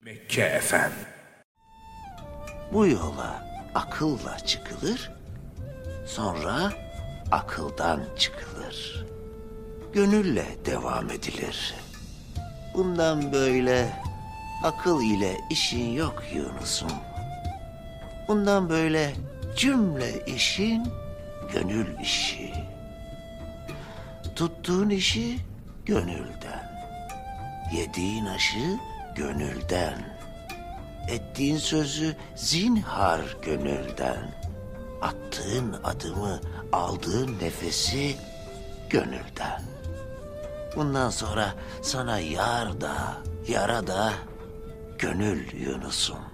Mekke efem. Bu yola akılla çıkılır, sonra akıldan çıkılır. Gönülle devam edilir. Bundan böyle akıl ile işin yok Yunus'um. Bundan böyle cümle işin gönül işi. Tuttuğun işi gönülden, yediğin aşı gönülden, ettiğin sözü zinhar gönülden, attığın adımı, aldığın nefesi gönülden. Bundan sonra sana yar da, yara da gönül Yunus'um.